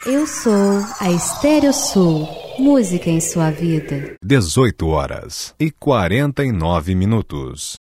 Eu sou a Estéreo Sul. Música em sua vida. 18h49.